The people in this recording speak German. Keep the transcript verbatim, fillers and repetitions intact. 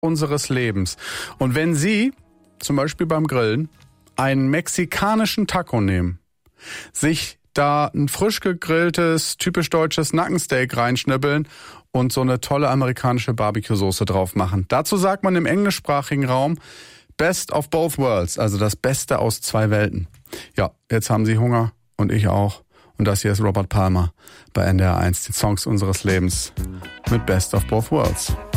unseres Lebens. Und wenn Sie, zum Beispiel beim Grillen, einen mexikanischen Taco nehmen, sich da ein frisch gegrilltes, typisch deutsches Nackensteak reinschnibbeln und so eine tolle amerikanische Barbecue-Soße drauf machen. Dazu sagt man im englischsprachigen Raum Best of both worlds, also das Beste aus zwei Welten. Ja, jetzt haben Sie Hunger und ich auch. Und das hier ist Robert Palmer bei N D R eins, die Songs unseres Lebens mit Best of both worlds.